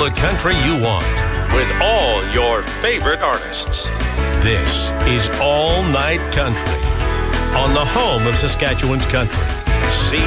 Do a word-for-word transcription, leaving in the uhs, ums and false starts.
the country you want with all your favorite artists. This is All Night Country on the home of Saskatchewan's country.